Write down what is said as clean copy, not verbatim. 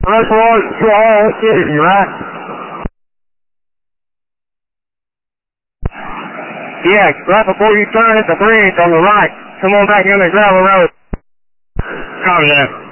他说谢谢你们。Yeah, right before you turn at the bridge on the right. Come on back in the gravel road. Copy that.